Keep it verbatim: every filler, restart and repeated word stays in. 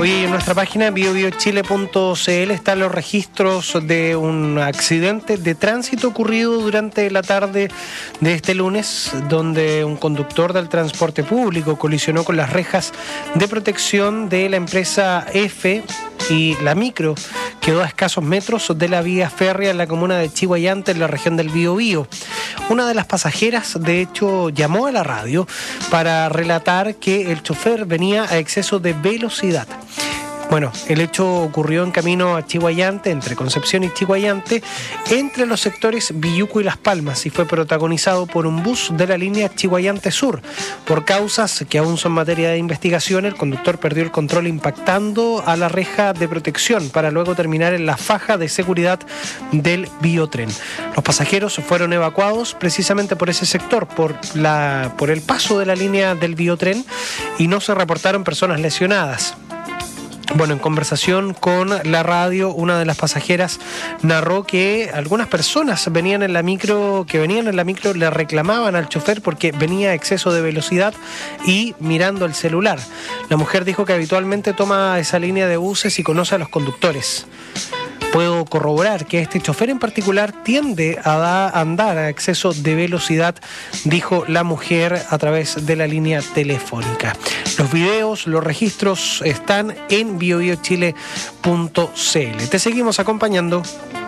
Hoy en nuestra página bio bio chile punto c l están los registros de un accidente de tránsito ocurrido durante la tarde de este lunes, donde un conductor del transporte público colisionó con las rejas de protección de la empresa F y la micro quedó a escasos metros de la vía férrea en la comuna de Chiguayante, en la región del Biobío. Una de las pasajeras, de hecho, llamó a la radio para relatar que el chofer venía a exceso de velocidad. Bueno, el hecho ocurrió en camino a Chiguayante, entre Concepción y Chiguayante, entre los sectores Villuco y Las Palmas, y fue protagonizado por un bus de la línea Chiguayante Sur. Por causas que aún son materia de investigación, el conductor perdió el control impactando a la reja de protección para luego terminar en la faja de seguridad del biotren. Los pasajeros fueron evacuados precisamente por ese sector, por, la, por el paso de la línea del biotren, y no se reportaron personas lesionadas. Bueno, en conversación con la radio, una de las pasajeras narró que algunas personas venían en la micro, que venían en la micro le reclamaban al chofer porque venía a exceso de velocidad y mirando el celular. La mujer dijo que habitualmente toma esa línea de buses y conoce a los conductores. Puedo corroborar que este chofer en particular tiende a da, andar a exceso de velocidad, dijo la mujer a través de la línea telefónica. Los videos, los registros están en bio bio chile punto c l. Te seguimos acompañando.